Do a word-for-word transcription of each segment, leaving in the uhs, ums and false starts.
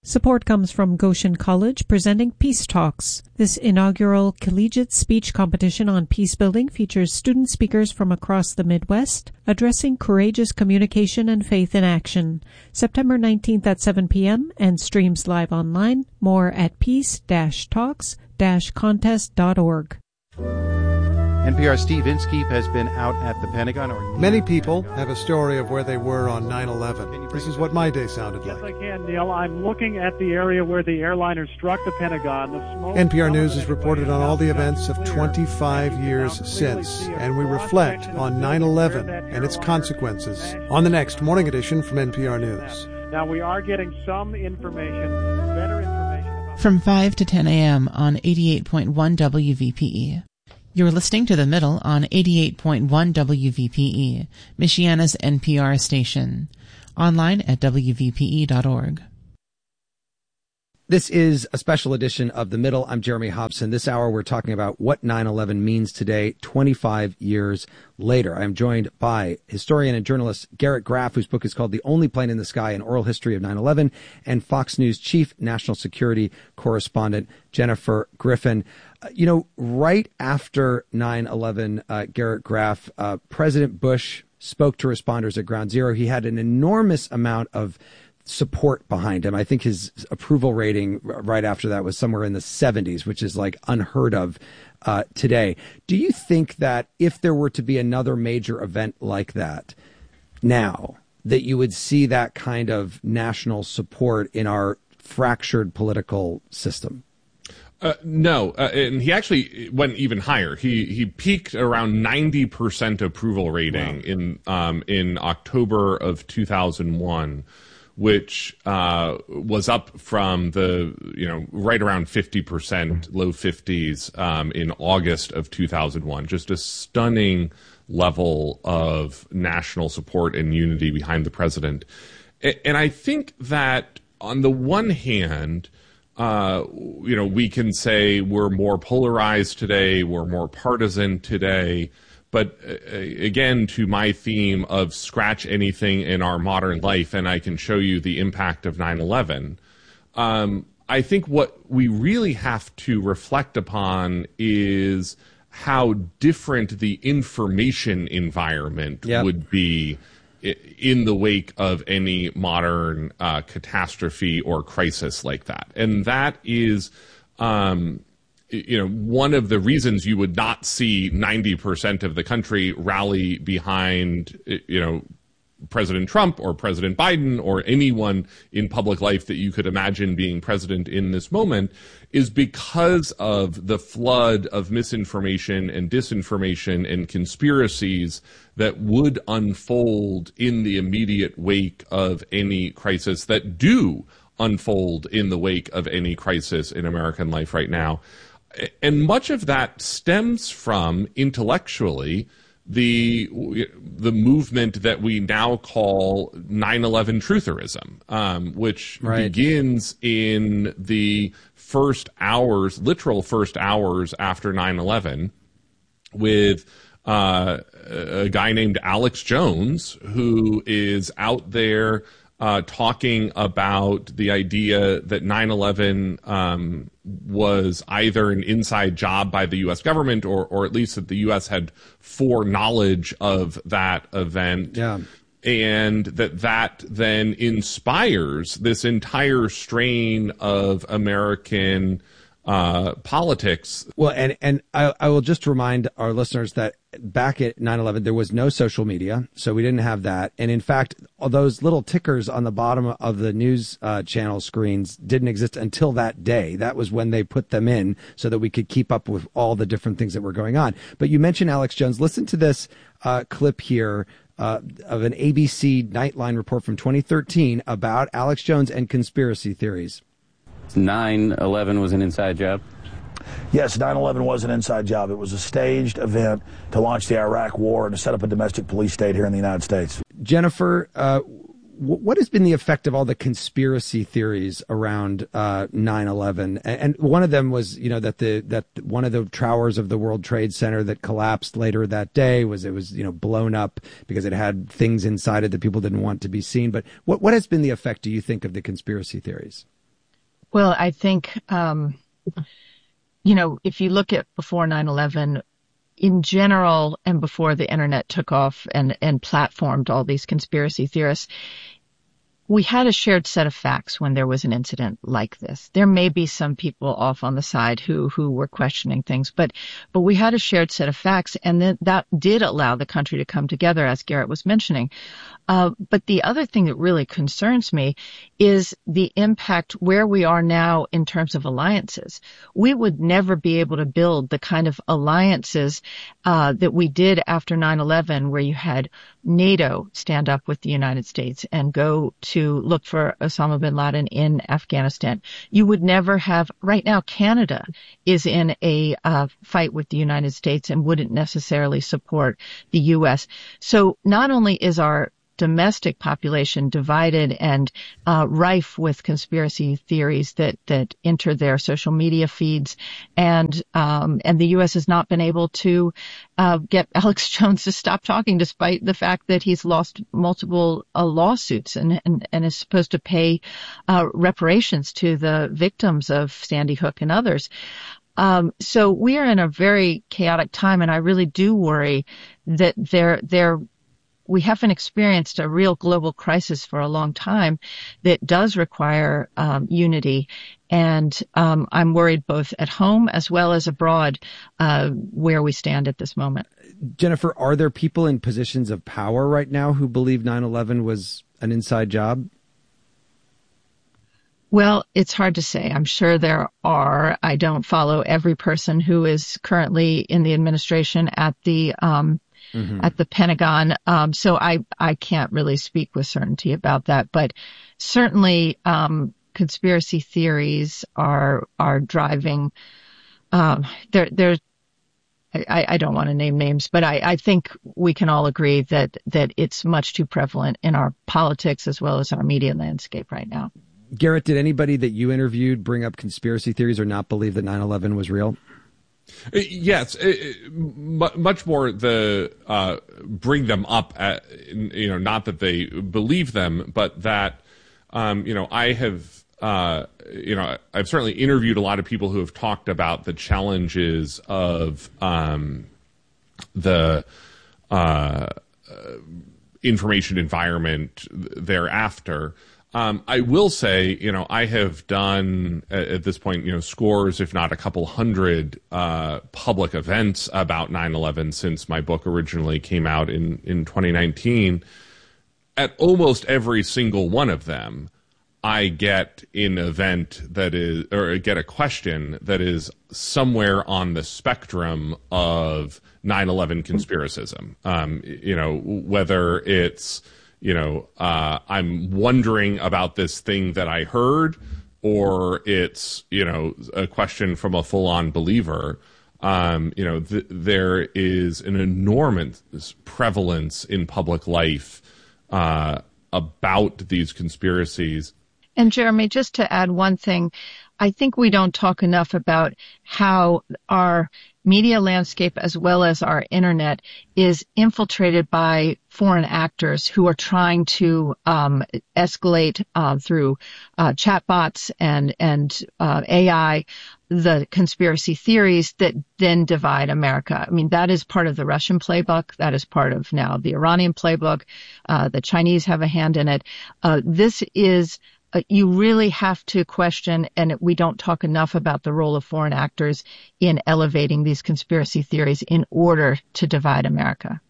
Support comes from Goshen College presenting Peace Talks. This inaugural collegiate speech competition on peace building features student speakers from across the Midwest addressing courageous communication and faith in action. September nineteenth at seven p.m. and streams live online. More at peace dash talks dash contest dot org. N P R's Steve Inskeep has been out at the Pentagon. Or Many people have a story of where they were on nine eleven. This is what my day sounded like. Yes, I can, Neil. I'm looking at the area where the airliner struck the Pentagon. The smoke N P R News has reported on all the events of twenty-five years since, and we reflect on nine eleven and its consequences on the next Morning Edition from N P R News. Now, we are getting some information, better information. From five to ten a.m. on eighty-eight point one W V P E. You're listening to The Middle on eighty-eight point one W V P E, Michiana's N P R station. Online at W V P E dot org. This is a special edition of The Middle. I'm Jeremy Hobson. This hour we're talking about what nine eleven means today, twenty-five years later. I'm joined by historian and journalist Garrett Graff, whose book is called The Only Plane in the Sky, An Oral History of nine eleven, and Fox News chief national security correspondent Jennifer Griffin. Uh, you know, right after nine eleven, uh, Garrett Graff, uh, President Bush spoke to responders at Ground Zero. He had an enormous amount of support behind him. I think his approval rating right after that was somewhere in the seventies, which is like unheard of uh, today. Do you think that if there were to be another major event like that now, that you would see that kind of national support in our fractured political system? Uh, no, uh, and he actually went even higher. He he peaked around ninety percent approval rating wow. in um, in October of two thousand one, which uh, was up from the you know right around fifty percent, low fifties um, in August of two thousand one. Just a stunning level of national support and unity behind the president. And I think that on the one hand, Uh, you know, we can say we're more polarized today, we're more partisan today. But uh, again, to my theme of scratch anything in our modern life, and I can show you the impact of nine eleven, um, I think what we really have to reflect upon is how different the information environment yep. would be in the wake of any modern uh, catastrophe or crisis like that. And that is, um, you know, one of the reasons you would not see ninety percent of the country rally behind, you know, President Trump or President Biden or anyone in public life that you could imagine being president in this moment, is because of the flood of misinformation and disinformation and conspiracies that would unfold in the immediate wake of any crisis, that do unfold in the wake of any crisis in American life right now. And much of that stems from, intellectually, the the movement that we now call nine eleven trutherism, um, which right. begins in the first hours, literal first hours after nine eleven, with uh, a guy named Alex Jones, who is out there uh, talking about the idea that nine eleven um, was either an inside job by the U S government, or, or at least that the U S had foreknowledge of that event. Yeah. And that that then inspires this entire strain of American uh, politics. Well, and, and I, I will just remind our listeners that back at nine eleven, there was no social media, so we didn't have that. And in fact, all those little tickers on the bottom of the news uh, channel screens didn't exist until that day. That was when they put them in so that we could keep up with all the different things that were going on. But you mentioned Alex Jones. Listen to this uh, clip here uh, of an A B C Nightline report from twenty thirteen about Alex Jones and conspiracy theories. nine eleven was an inside job? Yes, nine eleven was an inside job. It was a staged event to launch the Iraq War and to set up a domestic police state here in the United States. Jennifer, uh, w- what has been the effect of all the conspiracy theories around uh, nine eleven? And, and one of them was, you know, that the that one of the towers of the World Trade Center that collapsed later that day was it was, you know, blown up because it had things inside it that people didn't want to be seen. But what what has been the effect, do you think, of the conspiracy theories? Well, I think, um, you know, if you look at before nine eleven, in general, and before the internet took off and, and platformed all these conspiracy theorists, we had a shared set of facts when there was an incident like this. There may be some people off on the side who, who were questioning things, but, but we had a shared set of facts, and then that did allow the country to come together, as Garrett was mentioning. Uh, but the other thing that really concerns me is the impact where we are now in terms of alliances. We would never be able to build the kind of alliances uh, that we did after nine eleven, where you had NATO stand up with the United States and go to look for Osama bin Laden in Afghanistan. You would never have, right now Canada is in a uh, fight with the United States and wouldn't necessarily support the U S. So not only is our domestic population divided and uh, rife with conspiracy theories that that enter their social media feeds, and um, and the U S has not been able to uh, get Alex Jones to stop talking, despite the fact that he's lost multiple uh, lawsuits and, and and is supposed to pay uh, reparations to the victims of Sandy Hook and others. Um, so we are in a very chaotic time, and I really do worry that there there. We haven't experienced a real global crisis for a long time that does require um, unity. And um, I'm worried both at home as well as abroad uh, where we stand at this moment. Jennifer, are there people in positions of power right now who believe nine eleven was an inside job? Well, it's hard to say. I'm sure there are. I don't follow every person who is currently in the administration at the um Mm-hmm. at the Pentagon. Um, so I, I can't really speak with certainty about that, but certainly, um, conspiracy theories are, are driving, um, there, there's, I, I don't want to name names, but I, I think we can all agree that, that it's much too prevalent in our politics as well as our media landscape right now. Garrett, did anybody that you interviewed bring up conspiracy theories or not believe that nine eleven was real? Yes, it, it, much more the uh, bring them up at, you know, not that they believe them, but that, um, you know, I have, uh, you know, I've certainly interviewed a lot of people who have talked about the challenges of um, the uh, information environment thereafter. Um, I will say, you know, I have done at, at this point, you know, scores, if not a couple hundred, uh, public events about nine eleven since my book originally came out in, in twenty nineteen. At almost every single one of them, I get an event that is, or get a question that is somewhere on the spectrum of nine eleven conspiracism. Um, you know, whether it's, you know, uh, I'm wondering about this thing that I heard, or it's, you know, a question from a full-on believer. Um, you know, th- there is an enormous prevalence in public life uh, about these conspiracies. And Jeremy, just to add one thing, I think we don't talk enough about how our media landscape as well as our internet is infiltrated by foreign actors who are trying to um, escalate uh, through uh, chatbots and and uh, A I the conspiracy theories that then divide America. I mean, that is part of the Russian playbook. That is part of now the Iranian playbook. Uh, the Chinese have a hand in it. Uh, this is Uh, you really have to question, and we don't talk enough about the role of foreign actors in elevating these conspiracy theories in order to divide America.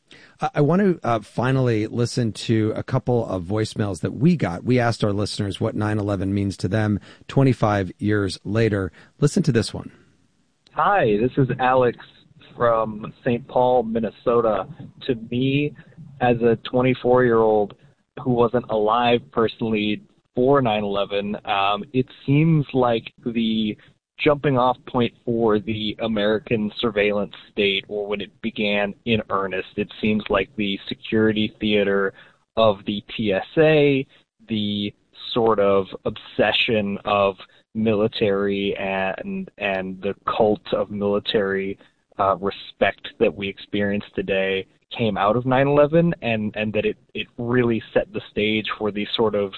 I want to uh, finally listen to a couple of voicemails that we got. We asked our listeners what nine eleven means to them twenty-five years later. Listen to this one. Hi, this is Alex from Saint Paul, Minnesota. To me, as a twenty-four-year-old who wasn't alive personally for nine eleven, um, it seems like the jumping off point for the American surveillance state, or when it began in earnest. It seems like the security theater of the T S A, the sort of obsession of military and and the cult of military uh, respect that we experience today came out of nine eleven, and, and that it, it really set the stage for the sort of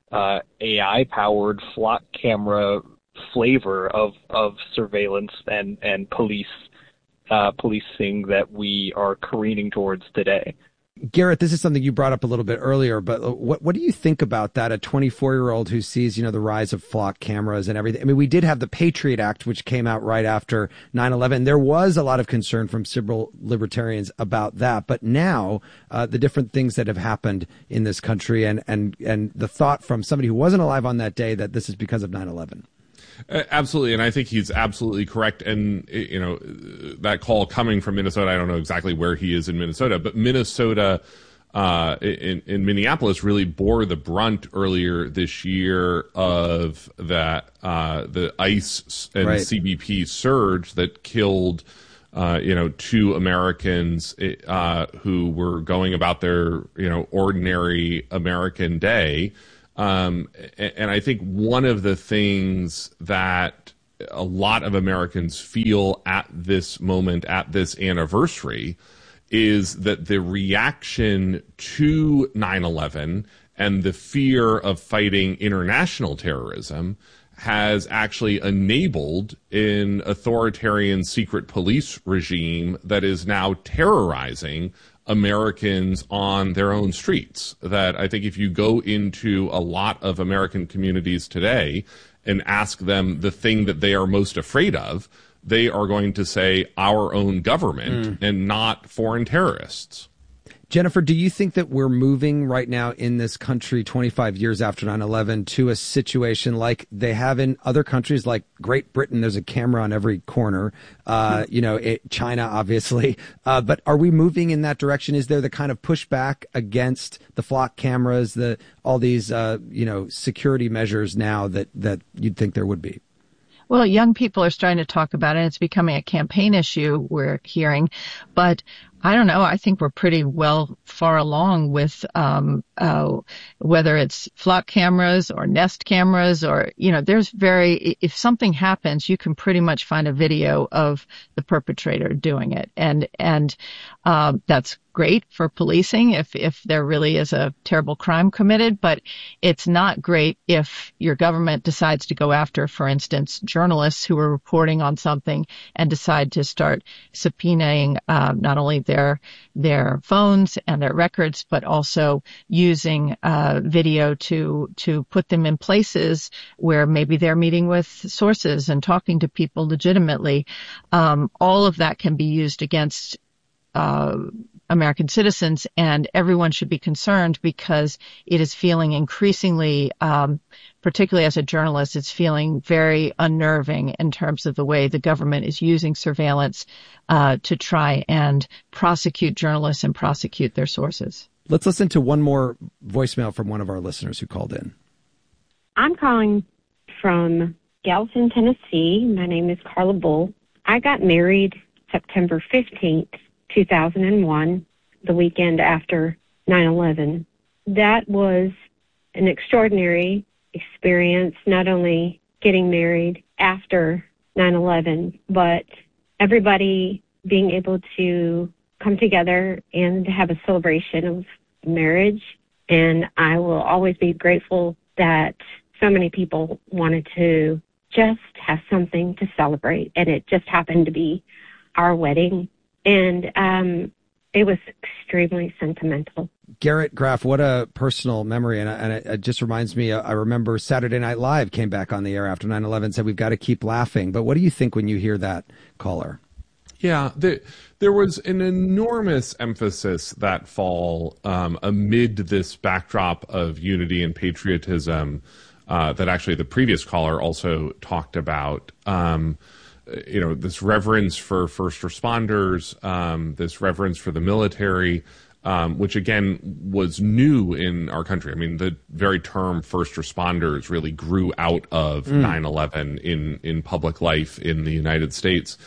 uh, A I-powered flock camera flavor of, of surveillance and, and police uh, policing that we are careening towards today. Garrett, this is something you brought up a little bit earlier, but what what do you think about that? A twenty-four-year-old who sees, you know, the rise of flock cameras and everything. I mean, we did have the Patriot Act, which came out right after nine eleven. There was a lot of concern from civil libertarians about that. But now, uh, the different things that have happened in this country and, and, and the thought from somebody who wasn't alive on that day that this is because of nine eleven. Uh, absolutely, and I think he's absolutely correct. And, you know, that call coming from Minnesota, I don't know exactly where he is in Minnesota, but Minnesota uh, in, in Minneapolis really bore the brunt earlier this year of that uh, the ICE and right. C B P surge that killed uh, you know, two Americans uh, who were going about their, you know, ordinary American day. Um, and I think one of the things that a lot of Americans feel at this moment, at this anniversary, is that the reaction to nine eleven and the fear of fighting international terrorism has actually enabled an authoritarian secret police regime that is now terrorizing Americans on their own streets. That I think if you go into a lot of American communities today and ask them the thing that they are most afraid of, they are going to say our own government mm. and not foreign terrorists. Jennifer, do you think that we're moving right now in this country twenty-five years after nine eleven to a situation like they have in other countries like Great Britain? There's a camera on every corner, uh, you know, it, China, obviously. Uh, but are we moving in that direction? Is there the kind of pushback against the flock cameras, the all these, uh, you know, security measures now that, that you'd think there would be? Well, young people are starting to talk about it. It's becoming a campaign issue, we're hearing. But I don't know. I think we're pretty well far along with um, uh, whether it's flock cameras or Nest cameras or, you know, there's very, if something happens, you can pretty much find a video of the perpetrator doing it. And, and uh, that's great for policing if, if there really is a terrible crime committed, but it's not great if your government decides to go after, for instance, journalists who are reporting on something and decide to start subpoenaing uh, not only their their phones and their records, but also using uh, video to to put them in places where maybe they're meeting with sources and talking to people legitimately. Um, all of that can be used against uh, American citizens, and everyone should be concerned because it is feeling increasingly, um, particularly as a journalist, it's feeling very unnerving in terms of the way the government is using surveillance uh, to try and prosecute journalists and prosecute their sources. Let's listen to one more voicemail from one of our listeners who called in. I'm calling from Gallatin, Tennessee. My name is Carla Bull. I got married September fifteenth, two thousand one, the weekend after nine eleven. That was an extraordinary experience, not only getting married after nine eleven, but everybody being able to come together and have a celebration of marriage. And I will always be grateful that so many people wanted to just have something to celebrate. And it just happened to be our wedding. And um, it was extremely sentimental. Garrett Graff, what a personal memory. And, and it, it just reminds me, I remember Saturday Night Live came back on the air after nine eleven, said we've got to keep laughing. But what do you think when you hear that caller? Yeah, there, there was an enormous emphasis that fall um, amid this backdrop of unity and patriotism uh, that actually the previous caller also talked about. Um, you know, this reverence for first responders, um, this reverence for the military, um, which again was new in our country. I mean, the very term first responders really grew out of mm. nine eleven in, in public life in the United States.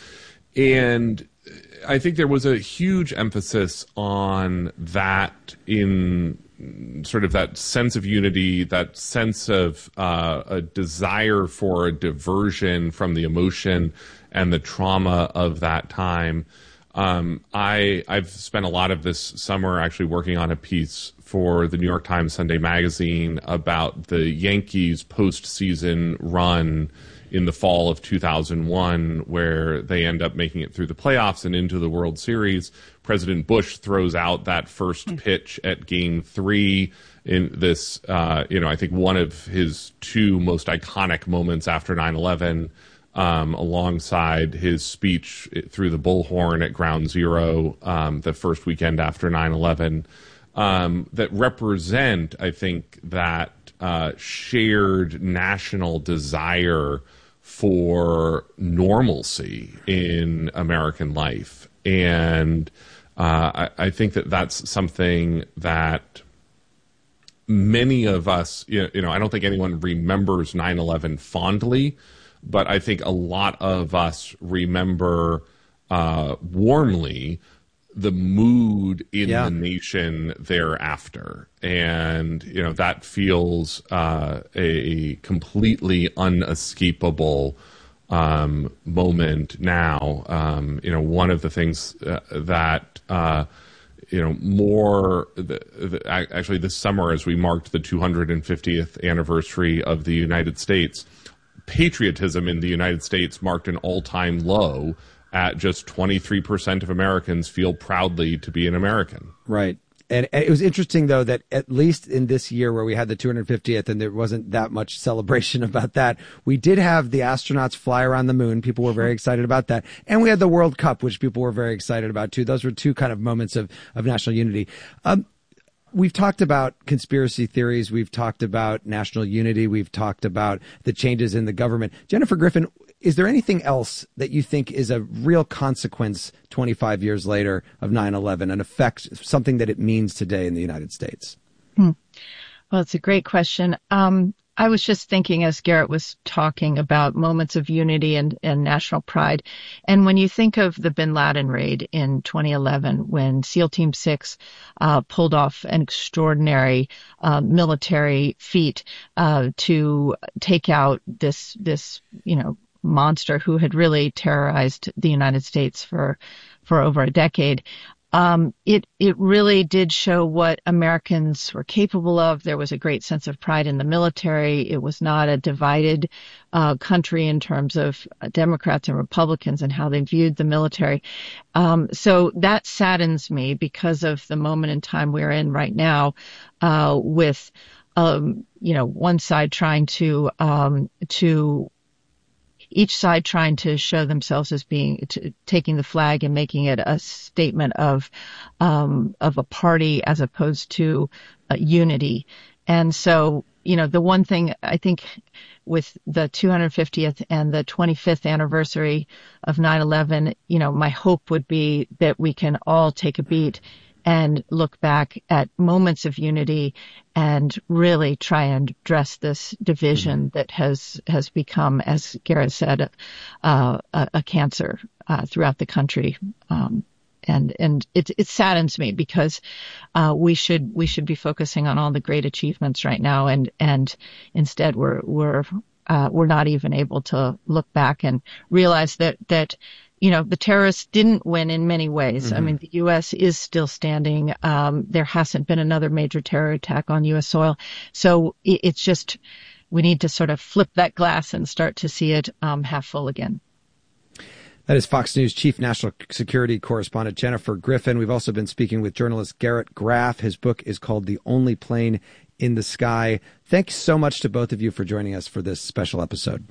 And I think there was a huge emphasis on that in sort of that sense of unity, that sense of uh, a desire for a diversion from the emotion and the trauma of that time. Um, I, I've spent a lot of this summer actually working on a piece for the New York Times Sunday Magazine about the Yankees postseason run in the fall of two thousand one, where they end up making it through the playoffs and into the World Series. President Bush throws out that first pitch at Game Three in this, uh, you know, I think one of his two most iconic moments after nine eleven, um, alongside his speech through the bullhorn at Ground Zero, um, the first weekend after nine eleven, um, that represent, I think, that uh, shared national desire for normalcy in American life. And uh, I, I think that that's something that many of us, you know, I don't think anyone remembers nine eleven fondly, but I think a lot of us remember uh, warmly the mood in yeah. the nation thereafter. And, you know, that feels uh, a completely unescapable um, moment now. Um, you know, one of the things uh, that, uh, you know, more the, the, actually this summer, as we marked the two hundred fiftieth anniversary of the United States, patriotism in the United States marked an all-time low at just twenty-three percent of Americans feel proudly to be an American. Right. And, and it was interesting, though, that at least in this year where we had the two hundred fiftieth and there wasn't that much celebration about that, we did have the astronauts fly around the moon. People were very excited about that. And we had the World Cup, which people were very excited about, too. Those were two kind of moments of, of national unity. Um, We've talked about conspiracy theories. We've talked about national unity. We've talked about the changes in the government. Jennifer Griffin, is there anything else that you think is a real consequence twenty-five years later of nine eleven, an effect, something that it means today in the United States? Hmm. Well, it's a great question. Um, I was just thinking as Garrett was talking about moments of unity and, and national pride. And when you think of the Bin Laden raid in twenty eleven, when SEAL Team six uh, pulled off an extraordinary uh, military feat uh, to take out this, this, you know, monster who had really terrorized the United States for, for over a decade. Um, it, it really did show what Americans were capable of. There was a great sense of pride in the military. It was not a divided, uh, country in terms of Democrats and Republicans and how they viewed the military. Um, so that saddens me because of the moment in time we're in right now, uh, with, um, you know, one side trying to, um, to, each side trying to show themselves as being to, taking the flag and making it a statement of um, of a party as opposed to uh, unity. And so, you know, the one thing I think with the two hundred fiftieth and the twenty-fifth anniversary of nine eleven, you know, my hope would be that we can all take a beat and look back at moments of unity and really try and address this division mm-hmm. that has, has become, as Garrett said, uh, a, a cancer uh, throughout the country. Um, and and it, it saddens me because uh, we should we should be focusing on all the great achievements right now, and and instead we're we're uh, we're not even able to look back and realize that that. You know, the terrorists didn't win in many ways. Mm-hmm. I mean, the U S is still standing. Um, there hasn't been another major terror attack on U S soil. So it, it's just, we need to sort of flip that glass and start to see it um, half full again. That is Fox News Chief National Security Correspondent Jennifer Griffin. We've also been speaking with journalist Garrett Graff. His book is called The Only Plane in the Sky. Thanks so much to both of you for joining us for this special episode.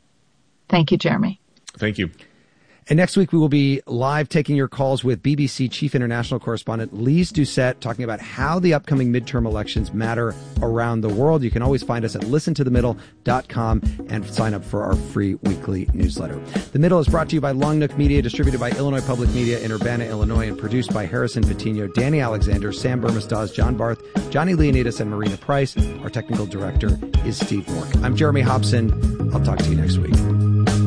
Thank you, Jeremy. Thank you. And next week, we will be live taking your calls with B B C Chief International Correspondent Lise Doucette, talking about how the upcoming midterm elections matter around the world. You can always find us at listen to the middle dot com and sign up for our free weekly newsletter. The Middle is brought to you by Long Nook Media, distributed by Illinois Public Media in Urbana, Illinois, and produced by Harrison Patino, Danny Alexander, Sam Burmistaz, John Barth, Johnny Leonidas, and Marina Price. Our technical director is Steve Mork. I'm Jeremy Hobson. I'll talk to you next week.